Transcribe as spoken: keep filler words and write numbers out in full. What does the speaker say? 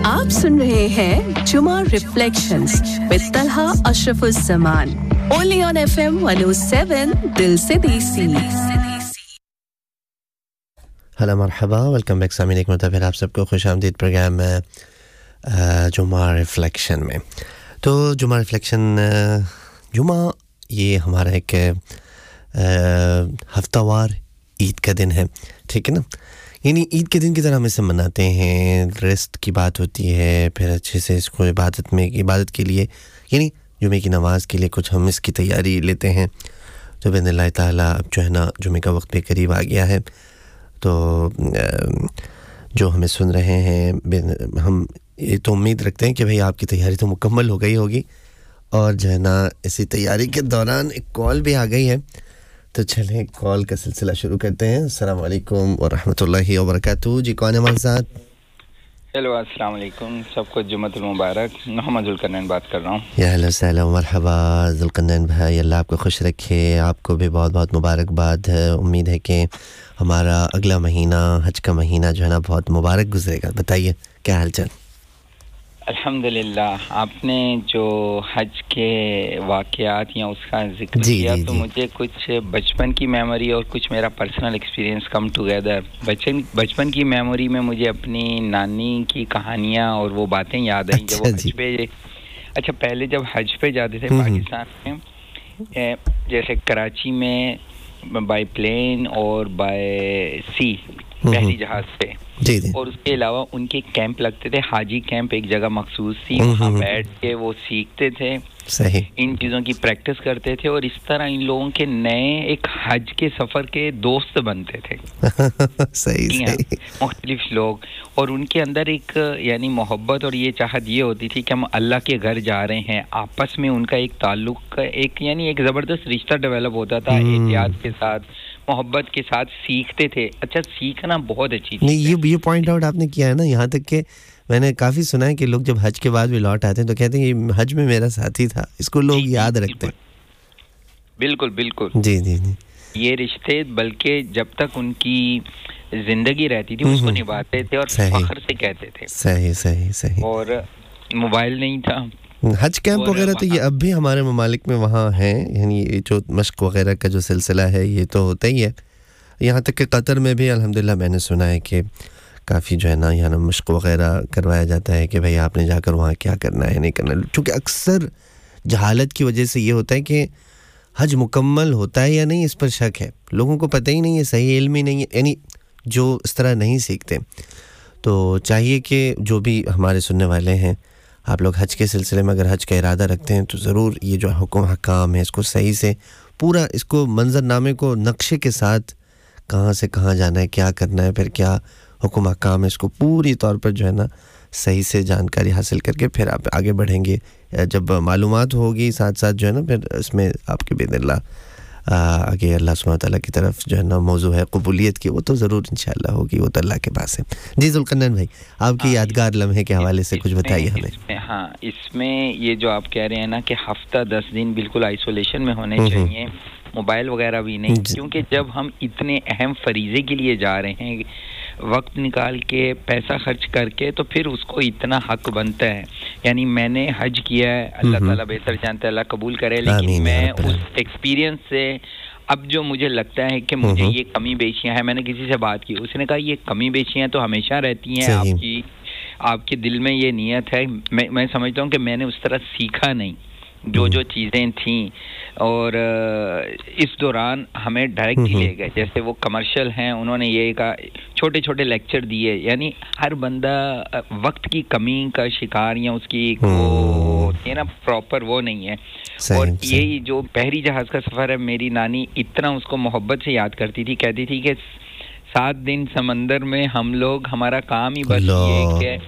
आप सुन रहे हैं जुमा reflections with Talha अशरफुज़्ज़मान only on FM one oh seven दिल से देसी हेलो मरहबा वेलकम बैक सामीन एक मरतबा फिर आप सबको खुशामदीद प्रोग्राम में जुमा रिफ्लेक्शन में तो जुमा रिफ्लेक्शन जुमा ये हमारा एक हफ्तावार ईद का दिन है ठीक है ना यानी ईद के दिन की तरह हम इसे मनाते हैं रेस्ट की बात होती है फिर अच्छे से इसको इबादत में इबादत के लिए यानी जुमे की नमाज के लिए कुछ हम इसकी तैयारी लेते हैं तो बिइज़्निल्लाह ताला अब जो है ना जुमे का वक्त भी करीब आ गया है तो जो हमें सुन रहे हैं हम ये तो उम्मीद रखते हैं कि भाई आपकी तैयारी तो मुकम्मल हो गई होगी और जो है ना इसी तैयारी के दौरान एक कॉल भी आ गई है तो चलें कॉल का सिलसिला शुरू करते हैं अस्सलाम वालेकुम व रहमतुल्लाहि व बरकातहू जी कौन है हमारे साथ हेलो अस्सलाम वालेकुम सबको जुम्मतुल मुबारक मोहम्मद जुल्करनैन बात कर रहा हूं या हेलो सलाम मरहबा जुल्करनैन भाई अल्लाह आपको खुश रखे आपको भी बहुत-बहुत मुबारकबाद है उम्मीद है कि हमारा अगला महीना हज का महीना जो है ना बहुत मुबारक गुजरेगा बताइए क्या हालचाल अल्हम्दुलिल्लाह आपने जो हज के वाक़यात या उसका जिक्र जी, किया जी, तो जी. मुझे कुछ बचपन की मेमोरी और कुछ मेरा पर्सनल एक्सपीरियंस कम टुगेदर बचपन बचपन की मेमोरी में मुझे अपनी नानी की कहानियां और वो बातें याद आई जब वो हज पे अच्छा पहले जब हज पे जाते थे पाकिस्तान में जैसे कराची में बाय प्लेन और बाय सी बहरी जहाज से जी जी और उसके अलावा उनके कैंप लगते थे हाजी कैंप एक जगह मखसूस थी वहाँ बैठ के वो सीखते थे सही इन चीज़ों की प्रैक्टिस करते थे और इस तरह इन लोगों के नए एक हज के सफ़र के दोस्त बनते थे सही सही मुख्तलिफ लोग और उनके अंदर एक यानी मोहब्बत और ये चाहत ये होती थी कि हम अल्लाह के घर जा रहे हैं आपस में उनका एक ताल्लुक एक यानी एक ज़बरदस्त रिश्ता डेवलप होता था एहतियात के साथ मोहब्बत के साथ सीखते थे अच्छा सीखना बहुत अच्छी चीज़ नहीं ये ये पॉइंट आउट आपने किया है ना यहाँ तक कि मैंने काफ़ी सुना है कि लोग जब हज के बाद भी लौट आते हैं तो कहते हैं ये हज में मेरा साथी था इसको लोग याद रखते हैं बिल्कुल बिल्कुल जी जी जी ये रिश्ते बल्कि जब तक उनकी जिंदगी रहती थी उसको निभाते थे और फख्र से कहते थे सही सही सही और मोबाइल नहीं था हज कैंप वगैरह तो ये अब भी हमारे ममालिक में वहाँ हैं यानी ये जो मश्क वगैरह का जो सिलसिला है ये तो होता ही है यहाँ तक कि कतर में भी अल्हम्दुलिल्लाह मैंने सुना है कि काफ़ी जो है ना यहाँ मश्क वगैरह करवाया जाता है कि भाई आपने जाकर वहाँ क्या करना है नहीं करना क्योंकि अक्सर जहालत की वजह से ये होता है कि हज मुकम्मल होता है या नहीं इस पर शक है लोगों को पता ही नहीं है सही इल्म ही नहीं है यानी जो इस तरह नहीं सीखते तो चाहिए कि जो भी हमारे सुनने वाले हैं आप लोग हज के सिलसिले में अगर हज का इरादा रखते हैं तो ज़रूर ये जो हुक्म हकाम है इसको सही से पूरा इसको मंजरनामे को नक्शे के साथ कहाँ से कहाँ जाना है क्या करना है फिर क्या हुक्म हकाम है इसको पूरी तौर पर जो है ना सही से जानकारी हासिल करके फिर आप आगे बढ़ेंगे जब मालूमात होगी साथ साथ जो है ना फिर इसमें आपके बिइज़्निल्लाह आगे अल्लाह सुब्हानहू तआला की तरफ जो है ना मौजू है कबूलियत की वो तो ज़रूर इंशाअल्लाह होगी वो तो अल्लाह के पास है जी जुल्करनैन भाई आपकी हाँ, यादगार लम्हे के हवाले से कुछ बताइए हमें इसमें, हाँ इसमें ये जो आप कह रहे हैं ना कि हफ्ता दस दिन बिल्कुल आइसोलेशन में होने चाहिए मोबाइल वगैरह भी नहीं क्योंकि जब हम इतने अहम फरीज़े के लिए जा रहे हैं वक्त निकाल के पैसा खर्च करके तो फिर उसको इतना हक बनता है यानी मैंने हज किया है अल्लाह ताला बेहतर जानता है अल्लाह कबूल करे लेकिन मैं उस एक्सपीरियंस से अब जो मुझे लगता है कि मुझे ये कमी बेशियां हैं मैंने किसी से बात की उसने कहा ये कमी बेशियां तो हमेशा रहती हैं आपकी आपके दिल में ये नियत है मैं मैं समझता हूँ कि मैंने उस तरह सीखा नहीं जो जो चीज़ें थीं और इस दौरान हमें डायरेक्ट ही ले गए जैसे वो कमर्शियल हैं उन्होंने ये कहा छोटे छोटे लेक्चर दिए यानी हर बंदा वक्त की कमी का शिकार या उसकी वो ये ना प्रॉपर वो नहीं है और यही जो बहरी जहाज़ का सफ़र है मेरी नानी इतना उसको मोहब्बत से याद करती थी कहती थी कि सात दिन समंदर में हम लोग हमारा काम ही बस ये कि